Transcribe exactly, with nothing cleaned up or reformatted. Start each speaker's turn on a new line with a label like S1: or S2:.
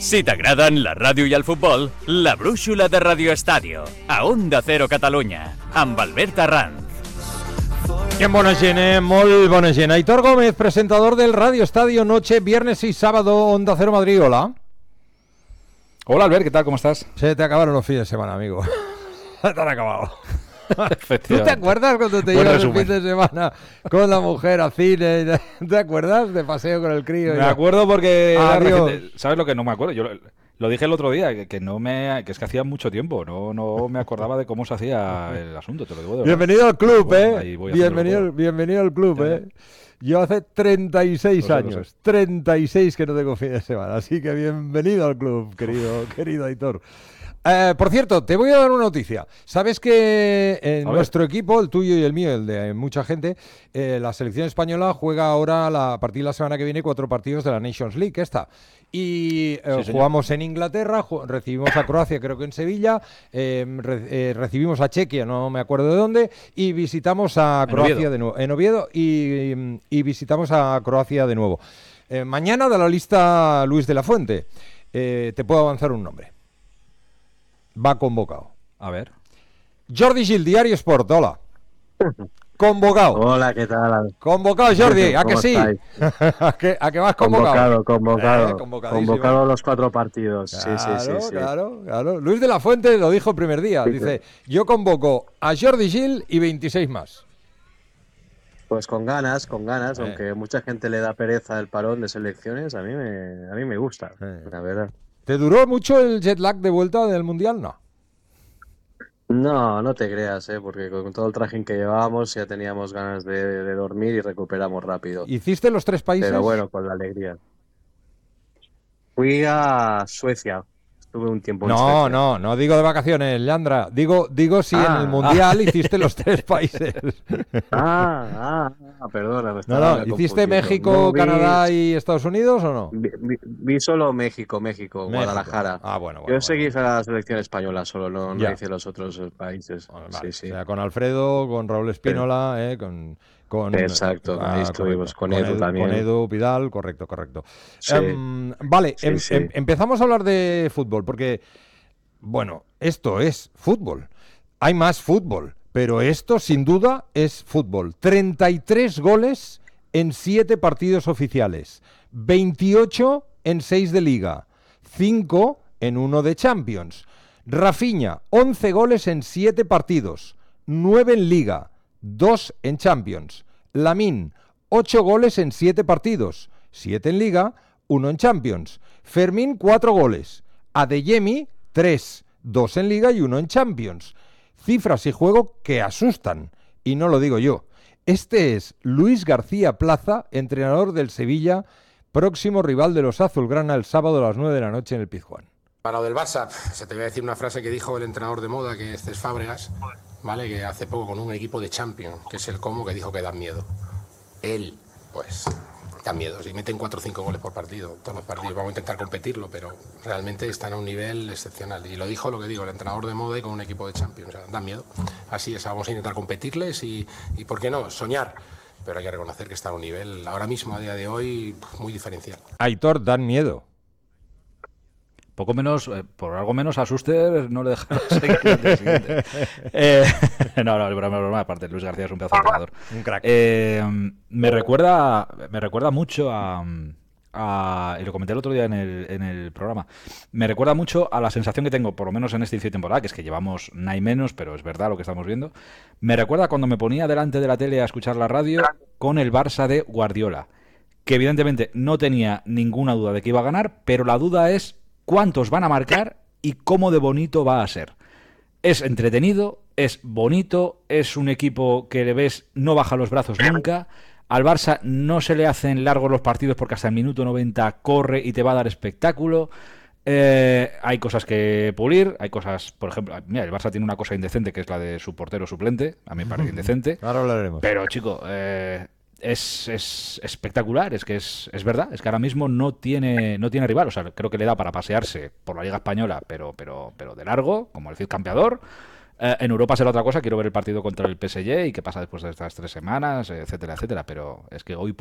S1: Si t'agraden la ràdio i el futbol, la brúixola de Radio Estadio, a Onda Cero Catalunya, amb Albert Arranz.
S2: Qué buena gent, eh? Molt bona gent. Aitor Gómez, presentador del Radio Estadio Noche, viernes y sábado, Onda Cero Madrid. Hola.
S3: Hola, Albert, ¿qué tal? ¿Cómo estás?
S2: Se te acabaron los fines de semana, amigo. Se te han acabado. ¿Tú te acuerdas cuando te ibas el fin de semana con la mujer a cine? ¿Te acuerdas de paseo con el crío?
S3: Me acuerdo porque ah, reciente, ¿sabes lo que no me acuerdo? Yo lo, lo dije el otro día, que, que no me que es que hacía mucho tiempo, no no me acordaba de cómo se hacía el asunto, te lo digo de verdad.
S2: Bienvenido al club,
S3: bueno,
S2: eh. Bienvenido, bienvenido al club, eh. Yo hace treinta y seis no sé, años, no sé. treinta y seis que no tengo fin de semana, así que bienvenido al club, querido querido Aitor. Eh, por cierto, te voy a dar una noticia. Sabes que eh, nuestro equipo, el tuyo y el mío, el de mucha gente, eh, la selección española juega ahora la, a partir de la semana que viene cuatro partidos de la Nations League, esta. Y eh, sí, jugamos en Inglaterra, recibimos a Croacia, creo que en Sevilla, eh, re, eh, recibimos a Chequia, no me acuerdo de dónde, y visitamos a Croacia de nuevo, en Oviedo, y, y visitamos a Croacia de nuevo. Eh, mañana da la lista Luis de la Fuente. Eh, te puedo avanzar un nombre. Va convocado.
S3: A ver.
S2: Jordi Gil, Diario Sport, hola. Convocado.
S4: Hola, ¿qué tal?
S2: Convocado, Jordi, ¿a que sí? ¿A que, ¿A que vas convocado?
S4: Convocado, convocado. Eh, convocado a los cuatro partidos.
S2: Claro,
S4: sí, sí, sí, sí.
S2: Claro, claro. Luis de la Fuente lo dijo el primer día. Dice, yo convoco a Jordi Gil y veintiséis más.
S4: Pues con ganas, con ganas, eh. aunque mucha gente le da pereza el parón de selecciones, a mí me, a mí me gusta, eh. la verdad.
S2: ¿Te duró mucho el jet lag de vuelta del Mundial? No.
S4: No, no te creas, ¿eh? Porque con todo el trajín que llevábamos ya teníamos ganas de, de dormir y recuperamos rápido.
S2: ¿Hiciste los tres países?
S4: Pero bueno, con la alegría. Fui a Suecia. Estuve un tiempo en
S2: no,
S4: Suecia.
S2: No, no digo de vacaciones, Leandra. Digo, digo si ah, en el Mundial ah. hiciste los tres países.
S4: Ah, ah, ah perdona. Me
S2: no, no, ¿hiciste México, no, vi... Canadá y Estados Unidos o no?
S4: Vi, vi, vi solo México, México, México, Guadalajara.
S2: Ah, bueno, bueno.
S4: Yo
S2: bueno,
S4: seguí
S2: bueno.
S4: a la selección española solo, no, no hice los otros países.
S2: Vale, vale.
S4: Sí, sí.
S2: O sea, con Alfredo, con Raúl Espínola, eh, con... Con,
S4: Exacto,
S2: ah,
S4: ahí estuvimos con, con Edu, Edu también.
S2: Con Edu Vidal, correcto, correcto.
S4: Sí.
S2: Um, vale, sí, em, sí. Em, empezamos a hablar de fútbol, porque, bueno, esto es fútbol. Hay más fútbol, pero esto sin duda es fútbol. treinta y tres goles en siete partidos oficiales, veintiocho en seis de Liga, cinco en uno de Champions. Rafinha, once goles en siete partidos, nueve en Liga, dos en Champions. Lamine, ocho goles en siete partidos, siete en Liga, uno en Champions. Fermín, cuatro goles. Adeyemi, tres, dos en Liga y uno en Champions. Cifras y juego que asustan, y no lo digo yo. Este es Luis García Plaza, entrenador del Sevilla, próximo rival de los azulgrana el sábado a las nueve de la noche en el Pizjuán.
S5: Para lo del Barça, se te voy a decir una frase que dijo el entrenador de moda, que es Cés Fábregas, ¿vale? Que hace poco con un equipo de Champions, que es el Como, que dijo que da miedo. Él, pues, da miedo. Si meten cuatro o cinco goles por partido, todos los partidos, vamos a intentar competirlo, pero realmente están a un nivel excepcional. Y lo dijo lo que digo, el entrenador de moda y con un equipo de Champions. O sea, da miedo. Así es, vamos a intentar competirles y, y, ¿por qué no?, soñar. Pero hay que reconocer que está a un nivel, ahora mismo, a día de hoy, muy diferencial.
S2: Aitor, dan miedo.
S3: Poco menos, eh, por algo menos a Schuster no le dejaron seguir al día siguiente. Eh, no, no, es broma, broma, aparte, Luis García es un pedazo de entrenador.
S2: Un crack.
S3: Eh, me recuerda, me recuerda mucho a, a, y lo comenté el otro día en el, en el programa, me recuerda mucho a la sensación que tengo, por lo menos en este inicio de temporada, que es que llevamos nada y menos, pero es verdad lo que estamos viendo. Me recuerda cuando me ponía delante de la tele a escuchar la radio con el Barça de Guardiola, que evidentemente no tenía ninguna duda de que iba a ganar, pero la duda es cuántos van a marcar y cómo de bonito va a ser. Es entretenido, es bonito, es un equipo que le ves no baja los brazos nunca. Al Barça no se le hacen largos los partidos porque hasta el minuto noventa corre y te va a dar espectáculo. Eh, hay cosas que pulir, hay cosas, por ejemplo, mira, el Barça tiene una cosa indecente que es la de su portero suplente, a mí me parece indecente.
S2: Ahora hablaremos.
S3: Pero chico, eh, Es, es espectacular, es que es, es verdad, es que ahora mismo no tiene no tiene rival, o sea, creo que le da para pasearse por la Liga Española, pero pero pero de largo, como el Cid campeador. Eh, en Europa será otra cosa, quiero ver el partido contra el P S G y qué pasa después de estas tres semanas, etcétera, etcétera, pero es que hoy por